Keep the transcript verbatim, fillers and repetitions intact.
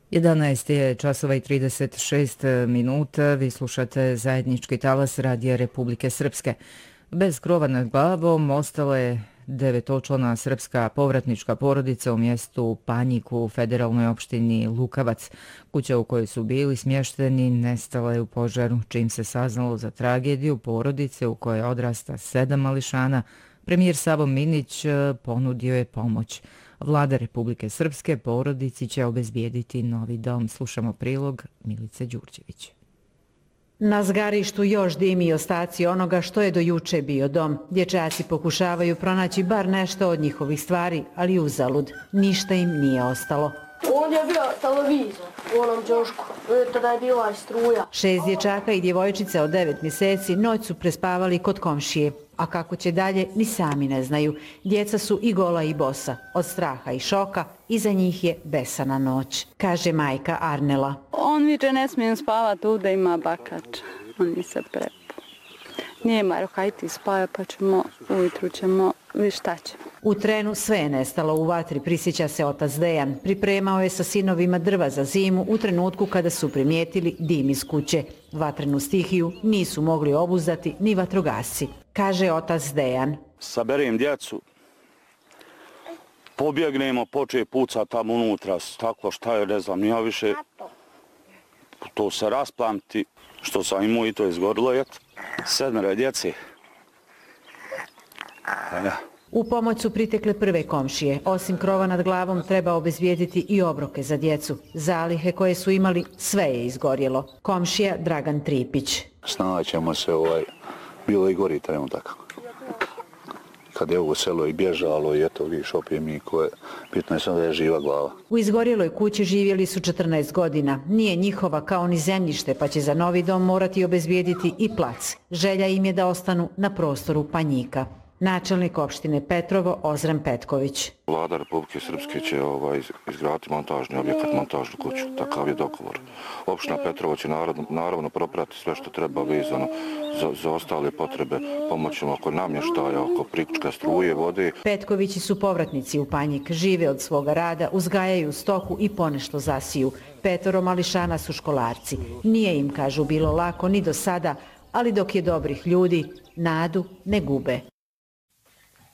jedanaest je časova i trideset šest minuta, vi slušate zajednički talas Radija Republike Srpske. Bez krova nad glavom ostala je devetočlana srpska povratnička porodica u mjestu Panjik u federalnoj opštini Lukavac. Kuća u kojoj su bili smješteni nestala je u požaru. Čim se saznalo za tragediju porodice u kojoj odrasta sedam mališana, premijer Savo Minić ponudio je pomoć. Vlada Republike Srpske porodici će obezbijediti novi dom. Slušamo prilog Milice Đurđević. Na zgarištu još dimi ostaci onoga što je do juče bio dom. Dječaci pokušavaju pronaći bar nešto od njihovih stvari, ali uzalud. Ništa im nije ostalo. Ovdje je bio televizor u onom ćošku, tada je bila i struja. Šest dječaka i djevojčice od devet mjeseci noć su prespavali kod komšije. A kako će dalje, ni sami ne znaju. Djeca su i gola i bosa. Od straha i šoka iza njih je besana noć, kaže majka Arnela. On viče ne smijem spavati, ovdje ima bakač. On mi se prepo. Nije Maro, kaj ti spaja pa ćemo, ujutru ćemo, vi šta ćemo. U trenu sve je nestalo u vatri, prisjeća se otac Dejan. Pripremao je sa sinovima drva za zimu u trenutku kada su primijetili dim iz kuće. Vatrenu stihiju nisu mogli obuzdati ni vatrogasci, kaže otac Dejan. Saberem djecu, pobjegnemo, poče puca tamo unutra, tako šta je, ne znam, ja više to se rasplamti, što sam imao i to je izgorilo, eto, sedmero djece. Ja. U pomoć su pritekle prve komšije. Osim krova nad glavom treba obezbijediti i obroke za djecu. Zalihe koje su imali, sve je izgorjelo. Komšija Dragan Tripić. Snaćemo se, ovaj, bilo i gori trenutak. Kad je ovo selo i bježalo i eto viš opije mi koje, bitno je samo da je živa glava. U izgorjeloj kući živjeli su četrnaest godina. Nije njihova kao ni zemljište, pa će za novi dom morati obezbijediti i plac. Želja im je da ostanu na prostoru Panjika. Načelnik opštine Petrovo Ozren Petković. Vlada Republike Srpske će ovaj, izgraditi montažni objekat, montažnu kuću. Takav je dogovor. Opština Petrovo će naravno, naravno proprati sve što treba vezano za, za ostale potrebe. Pomoćemo oko namještaja, oko priključka struje, vode. Petkovići su povratnici u Panjik. Žive od svoga rada, uzgajaju stoku i ponešto zasiju. Petoro mališana su školarci. Nije im, kažu, bilo lako ni do sada, ali dok je dobrih ljudi, nadu ne gube.